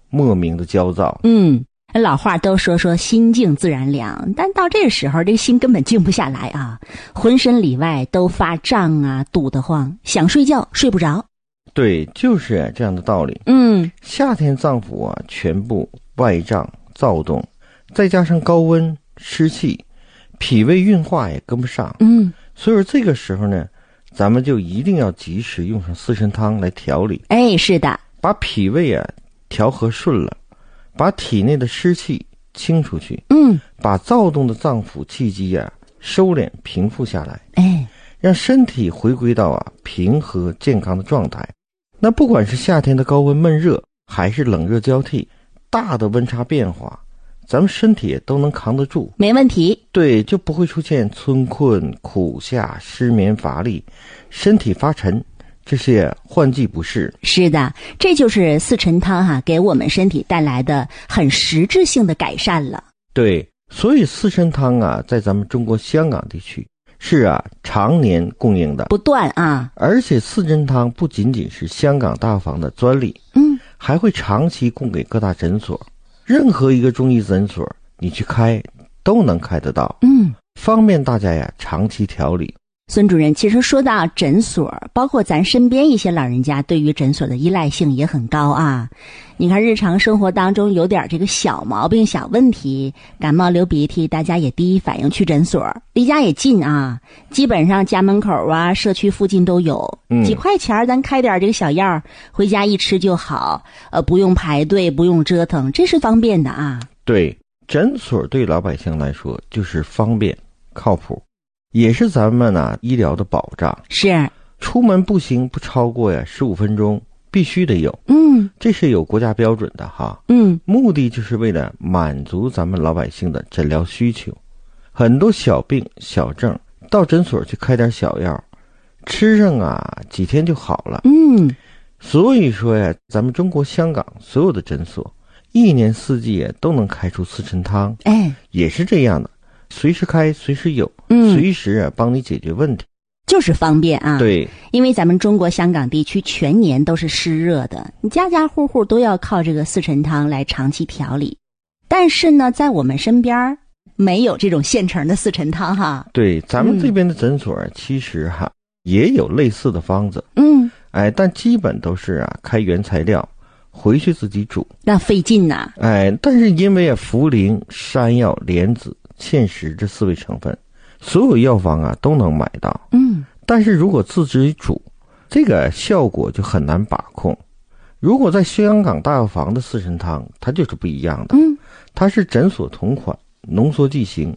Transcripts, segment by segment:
莫名的焦躁。 老话都说心静自然凉，但到这个时候这个心根本静不下来啊，浑身里外都发胀啊，堵得慌，想睡觉睡不着。 对，就是这样的道理。夏天脏腑啊全部外胀躁动，再加上高温湿气，脾胃运化也跟不上。所以说这个时候呢，咱们就一定要及时用上四神汤来调理。 是的， 把脾胃啊调和顺了，把体内的湿气清出去，把躁动的脏腑气机啊收敛平复下来，让身体回归到平和健康的状态。那不管是夏天的高温闷热，还是冷热交替，大的温差变化，咱们身体都能扛得住， 没问题。 对，就不会出现春困、苦夏、失眠、乏力、身体发沉这些换季不适。 是的，这就是四陈汤给我们身体带来的很实质性的改善了。 对，所以四神汤在咱们中国香港地区是常年供应的， 不断而且四神汤不仅仅是香港大药房的专利，还会长期供给各大诊所，任何一个中医诊所你去开都能开得到，方便大家长期调理。 孙主任，其实说到诊所，包括咱身边一些老人家对于诊所的依赖性也很高啊。你看日常生活当中有点这个小毛病小问题，感冒流鼻涕，大家也第一反应去诊所，离家也近基本上家门口社区附近都有，几块钱咱开点这个小药，回家一吃就好，不用排队，不用折腾，这是方便的对，诊所对老百姓来说就是方便靠谱，也是咱们医疗的保障。 是， 出门步行不超过15分钟，必须得有。这是有国家标准的目的就是为了满足咱们老百姓的诊疗需求。很多小病小症到诊所去开点小药，吃上几天就好了。所以说咱们中国香港所有的诊所一年四季都能开出四陈汤，也是这样的，随时开随时有，随时帮你解决问题， 就是方便对， 因为咱们中国香港地区全年都是湿热的，你家家户户都要靠这个四陈汤来长期调理。但是呢，在我们身边没有这种现成的四陈汤对，咱们这边的诊所其实也有类似的方子，但基本都是开原材料回去自己煮， 那费劲但是因为茯苓、山药、莲子、芡实这4味成分，所有药房都能买到。但是如果自己煮，这个效果就很难把控。如果在香港大药房的四神汤，它就是不一样的。它是诊所同款，浓缩剂型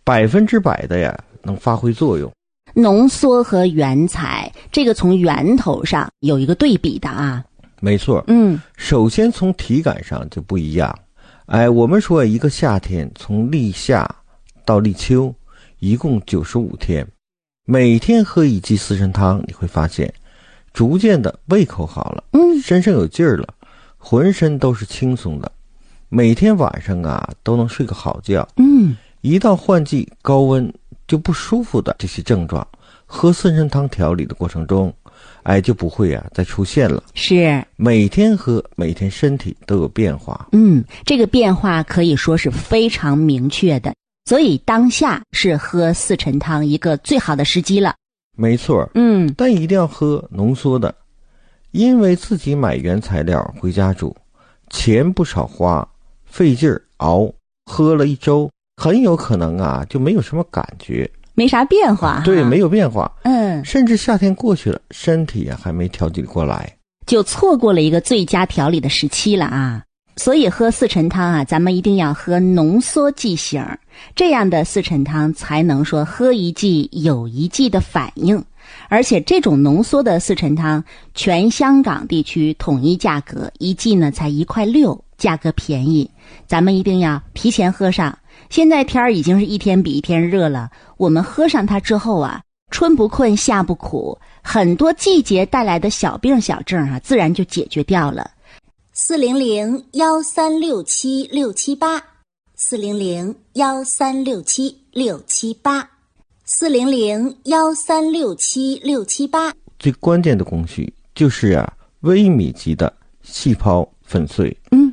，100%的能发挥作用。 浓缩和原材，这个从源头上有一个对比的没错。首先从体感上就不一样。我们说一个夏天从立夏到立秋一共95天，每天喝一剂四神汤，你会发现逐渐的胃口好了，身上有劲儿了，浑身都是轻松的，每天晚上都能睡个好觉。一到换季高温就不舒服的这些症状，喝四神汤调理的过程中就不会再出现了。 是， 每天喝，每天身体都有变化。 这个变化可以说是非常明确的，所以当下是喝四陈汤一个最好的时机了。 没错。但一定要喝浓缩的，因为自己买原材料回家煮，钱不少花，费劲儿熬，喝了1周很有可能就没有什么感觉， 没啥变化。 对，没有变化。甚至夏天过去了，身体还没调节过来， 就错过了一个最佳调理的时期了所以喝四陈汤咱们一定要喝浓缩剂型，这样的四陈汤才能说喝一剂有一剂的反应。而且这种浓缩的四陈汤，全香港地区统一价格，一剂呢才1.6块，价格便宜。咱们一定要提前喝上。现在天儿已经是一天比一天热了，我们喝上它之后春不困夏不苦，很多季节带来的小病小症自然就解决掉了。 400-1367678，400-1367678，400-1367678。最关键的工序就是微米级的细胞粉碎。